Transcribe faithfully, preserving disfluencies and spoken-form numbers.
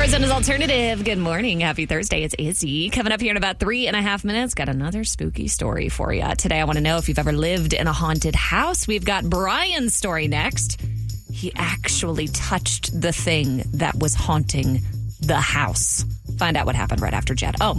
Arizona's Alternative. Good morning. Happy Thursday. It's Izzy. Coming up here in about three and a half minutes, got another spooky story for you. Today, I want to know if you've ever lived in a haunted house. We've got Brian's story next. He actually touched the thing that was haunting the house. Find out what happened right after Jet. Oh,